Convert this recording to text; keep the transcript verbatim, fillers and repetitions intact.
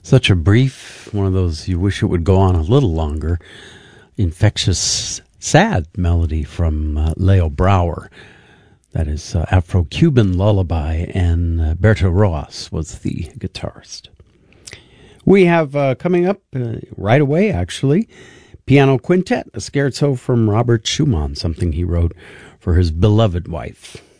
Such a brief, one of those you wish it would go on a little longer, infectious, sad melody from uh, Leo Brouwer. That is uh, Afro-Cuban Lullaby, and uh, Berto Roas was the guitarist. We have uh, coming up uh, right away, actually, piano quintet, a scherzo from Robert Schumann, something he wrote for his beloved wife.